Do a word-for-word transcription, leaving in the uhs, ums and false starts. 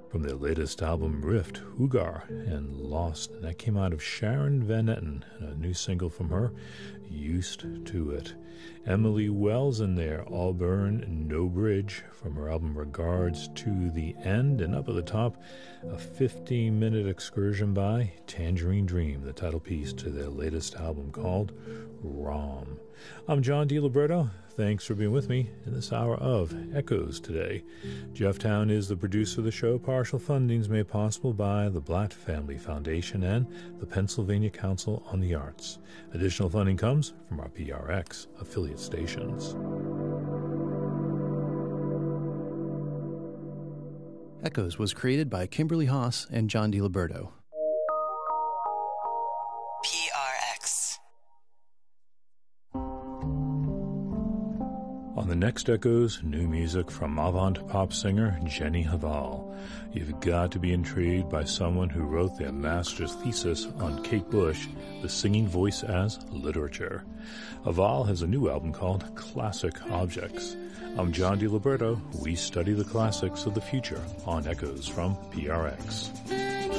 From their latest album, Rift, Ugar and Lost. And that came out of Sharon Van Etten, a new single from her, Used to It. Emily Wells in there, Auburn, No Bridge, from her album Regards to the End. And up at the top, a fifteen-minute excursion by Tangerine Dream, the title piece to their latest album called Rom. I'm John DiLiberto. Thanks for being with me in this hour of Echoes today. Jeff Town is the producer of the show. Partial funding is made possible by the Blatt Family Foundation and the Pennsylvania Council on the Arts. Additional funding comes from our P R X affiliate stations. Echoes was created by Kimberly Haas and John DiLiberto. P R X. On the next Echoes, new music from avant pop singer Jenny Hval. You've got to be intrigued by someone who wrote their master's thesis on Kate Bush, the singing voice as literature. Hval has a new album called Classic Objects. I'm John DiLiberto. We study the classics of the future on Echoes from P R X.